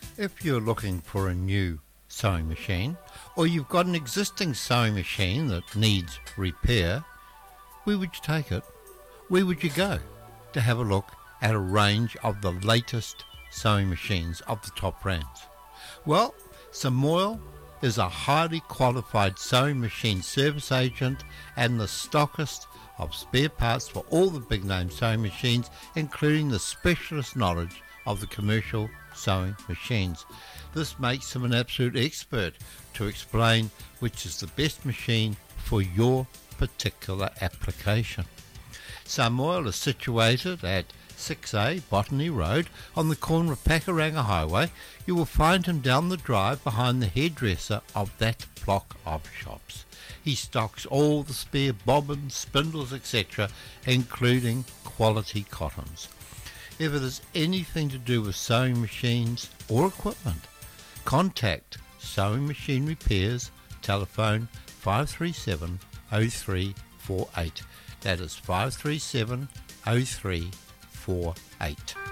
If you're looking for a new sewing machine, or you've got an existing sewing machine that needs repair, where would you take it? Where would you go to have a look at a range of the latest sewing machines of the top brands? Well, Samoil is a highly qualified sewing machine service agent and the stockist of spare parts for all the big name sewing machines, including the specialist knowledge of the commercial sewing machines. This makes him an absolute expert to explain which is the best machine for your particular application. Samoil is situated at 6A Botany Road on the corner of Pakuranga Highway. You will find him down the drive behind the hairdresser of that block of shops. He stocks all the spare bobbins, spindles, etc., including quality cottons. If it is anything to do with sewing machines or equipment, contact Sewing Machine Repairs, telephone 537 0348. That is 537 0348.